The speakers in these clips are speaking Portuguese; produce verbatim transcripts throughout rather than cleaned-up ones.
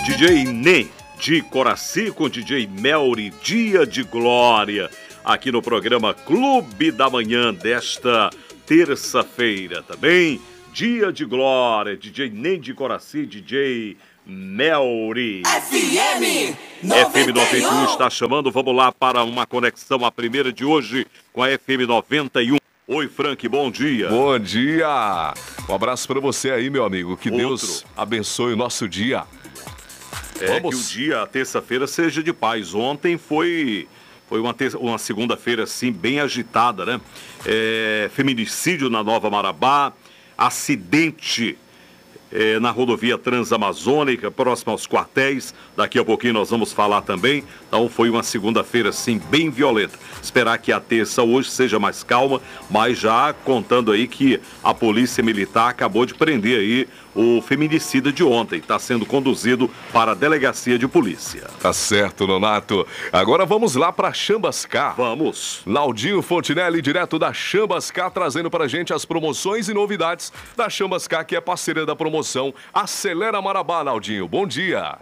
D J Nê de Coraci com D J Melry, Dia de Glória, aqui no programa Clube da Manhã desta terça-feira, também Dia de Glória, D J Nê de Coraci, D J Melry. F M F M noventa e um está chamando, vamos lá para uma conexão, a primeira de hoje com a F M noventa e um. Oi, Frank, bom dia. Bom dia. Um abraço para você aí, meu amigo. Que Outro. Deus abençoe o nosso dia. É Vamos. que o dia, a terça-feira, seja de paz. Ontem foi, foi uma, terça, uma segunda-feira, assim, bem agitada, né? É, feminicídio na Nova Marabá, acidente é, na rodovia Transamazônica, próximo aos quartéis. Daqui a pouquinho nós vamos falar também. Então foi uma segunda-feira, assim, bem violenta. Esperar que a terça hoje seja mais calma, mas já contando aí que a Polícia Militar acabou de prender aí o feminicida de ontem. Está sendo conduzido para a delegacia de polícia. Tá certo, Nonato. Agora vamos lá para Chambascar. Vamos. Laudinho Fontinelli, direto da Chambascar, trazendo pra gente as promoções e novidades da Chambascar, que é parceira da promoção Acelera Marabá, Laudinho. Bom dia.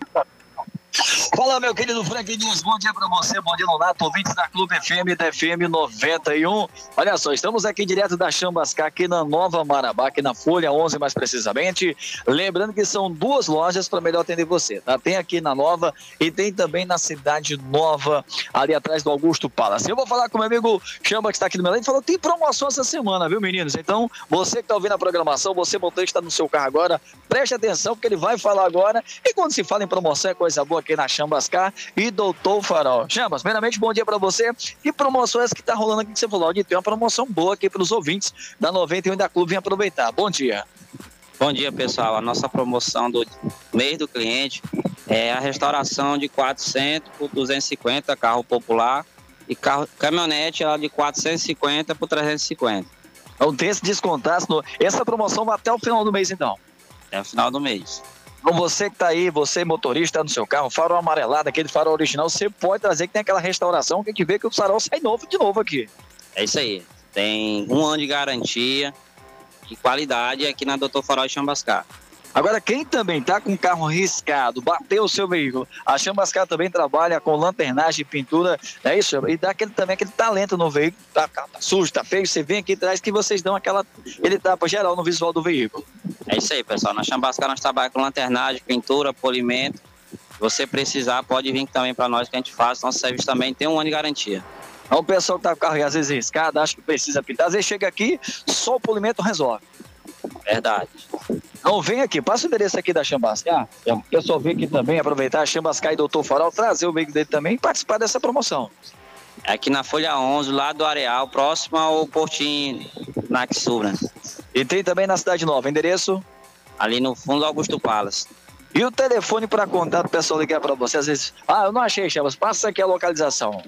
Fala, meu querido Frank Dias, bom dia pra você, bom dia, Nonato, ouvintes da Clube F M, da F M noventa e um. Olha só, estamos aqui direto da Chambascar, aqui na Nova Marabá, aqui na Folha onze mais precisamente. Lembrando que são duas lojas para melhor atender você, tá? Tem aqui na Nova e tem também na Cidade Nova, ali atrás do Augusto Palace. Eu vou falar com o meu amigo Chamba, que está aqui do meu lado, e falou, tem promoção essa semana, viu, meninos? Então, você que tá ouvindo a programação, você motorista no seu carro agora, preste atenção, porque ele vai falar agora. E quando se fala em promoção, é coisa boa aqui na Chambascar e Doutor Farol. Chambas, primeiramente, bom dia para você. Que promoção é essa que tá rolando aqui que você falou? Tem uma promoção boa aqui para os ouvintes da noventa e um da Clube, vem aproveitar. Bom dia. Bom dia, pessoal. A nossa promoção do mês do cliente é a restauração de quatrocentos por duzentos e cinquenta, carro popular, e carro, caminhonete ela de quatrocentos e cinquenta por trezentos e cinquenta. Então tem esse descontaço. No... Essa promoção vai até o final do mês, então? É o final do mês. Então você que tá aí, você motorista no seu carro, farol amarelado, aquele farol original, você pode trazer que tem aquela restauração que a gente vê que o farol sai novo de novo aqui. É isso aí. Tem um ano de garantia e qualidade aqui na Doutor Farol de Chambascar. Agora, quem também tá com carro riscado, bateu o seu veículo, a Chambascar também trabalha com lanternagem e pintura, é isso? E dá aquele, também aquele talento no veículo, tá, tá sujo, tá feio, você vem aqui atrás que vocês dão aquela, ele tapa geral no visual do veículo. É isso aí, pessoal. Na Chambascar nós trabalhamos com lanternagem, pintura, polimento. Se você precisar, pode vir também para nós que a gente faz. Nosso serviço também tem um ano de garantia. Então, o pessoal que tá com o carro às vezes riscado, acha que precisa pintar, às vezes chega aqui, só o polimento resolve. Verdade. Então vem aqui, passa o endereço aqui da Chambascar. O pessoal vem aqui também, aproveitar a Chambascar e Doutor Farol, trazer o veículo dele também e participar dessa promoção. É aqui na Folha onze, lá do Areal, próximo ao Portinho, na Xubra. E tem também na Cidade Nova, endereço? Ali no fundo do Augusto Palace. E o telefone para contato, o pessoal ligar para você, às vezes, ah, eu não achei, Chambas, passa aqui a localização.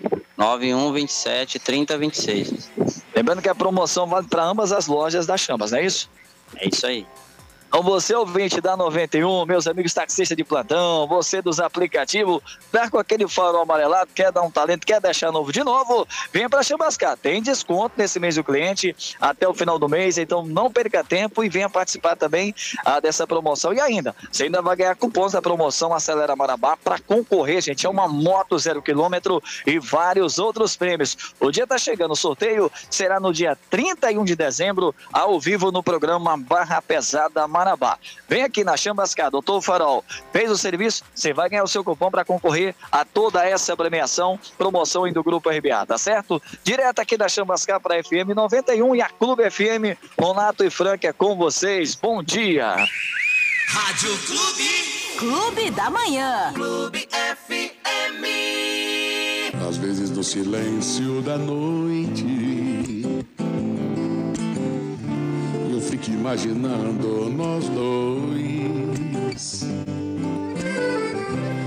nove um dois sete, trinta, vinte e seis. Lembrando que a promoção vale para ambas as lojas da Chambas, não é isso? É isso aí. Então você, ouvinte da noventa e um, meus amigos taxistas de plantão, você dos aplicativos, tá com aquele farol amarelado, quer dar um talento, quer deixar novo de novo, venha para Chambascar. Tem desconto nesse mês do cliente até o final do mês, então não perca tempo e venha participar também ah, dessa promoção. E ainda, você ainda vai ganhar cupons da promoção Acelera Marabá para concorrer, gente. É uma moto zero quilômetro e vários outros prêmios. O dia tá chegando, o sorteio será no dia trinta e um de dezembro, ao vivo no programa Barra Pesada Marabá. Vem aqui na Chambascar, Doutor Farol. Fez o serviço, você vai ganhar o seu cupom para concorrer a toda essa premiação, promoção do Grupo R B A, tá certo? Direto aqui da Chambascar para a F M noventa e um e a Clube F M, Nonato e Frank é com vocês. Bom dia. Rádio Clube. Clube da Manhã. Clube F M. Às vezes no silêncio da noite eu fico imaginando nós dois,